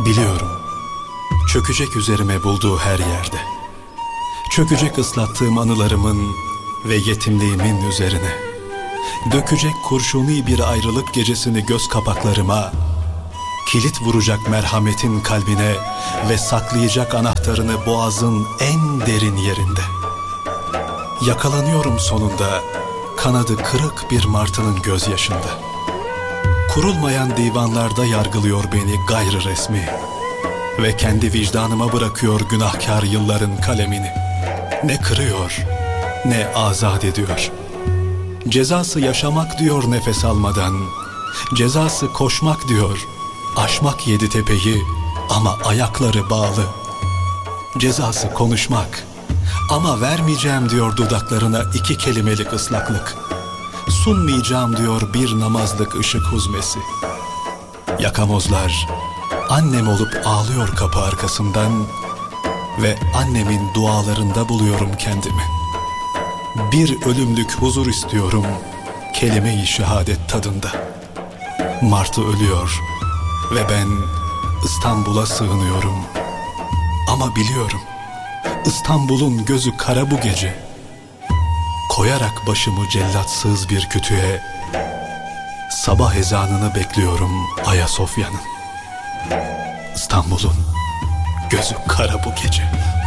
Biliyorum, çökecek üzerime bulduğu her yerde. Çökecek ıslattığım anılarımın ve yetimliğimin üzerine. Dökecek kurşuni bir ayrılık gecesini göz kapaklarıma. Kilit vuracak merhametin kalbine ve saklayacak anahtarını boğazın en derin yerinde. Yakalanıyorum sonunda, kanadı kırık bir martının gözyaşında. Kurulmayan divanlarda yargılıyor beni gayrı resmi ve kendi vicdanıma bırakıyor günahkar yılların kalemini. Ne kırıyor, ne azat ediyor. Cezası yaşamak diyor nefes almadan, cezası koşmak diyor, aşmak yedi tepeyi ama ayakları bağlı. Cezası konuşmak ama vermeyeceğim diyor dudaklarına iki kelimelik ıslaklık. Sunmayacağım diyor bir namazlık ışık huzmesi. Yakamozlar annem olup ağlıyor kapı arkasından ve annemin dualarında buluyorum kendimi. Bir ölümlük huzur istiyorum kelime-i şehadet tadında. Martı ölüyor ve ben İstanbul'a sığınıyorum. Ama biliyorum İstanbul'un gözü kara bu gece. Koyarak başımı cellatsız bir kütüğe, sabah ezanını bekliyorum Ayasofya'nın. İstanbul'un gözü kara bu gece.